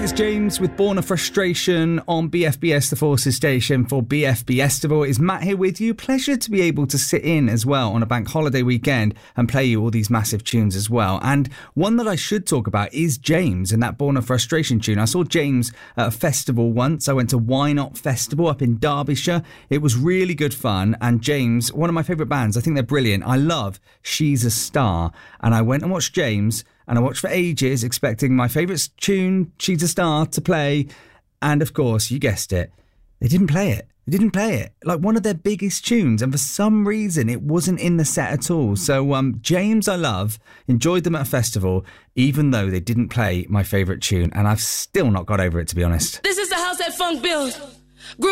It's James with Born of Frustration on BFBS, the Forces station for BFB Festival. It's Matt here with you. Pleasure to be able to sit in as well on a bank holiday weekend and play you all these massive tunes as well. And one that I should talk about is James and that Born of Frustration tune. I saw James at a festival once. I went to Why Not Festival up in Derbyshire. It was really good fun. And James, one of my favourite bands, I think they're brilliant. I love She's a Star. And I went and watched James. And I watched for ages, expecting my favourite tune, She's a Star, to play. And of course, you guessed it, they didn't play it. They didn't play it. Like one of their biggest tunes. And for some reason, it wasn't in the set at all. So James, I love, enjoyed them at a festival, even though they didn't play my favourite tune. And I've still not got over it, to be honest. This is the house that funk built.